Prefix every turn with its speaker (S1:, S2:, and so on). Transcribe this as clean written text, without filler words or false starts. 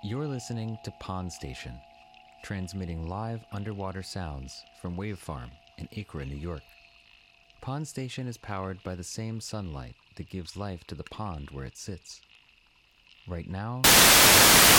S1: You're listening to Pond Station, transmitting live underwater sounds from Wave Farm in Acre, New York. Pond Station is powered by the same sunlight that gives life to the pond where it sits. Right now,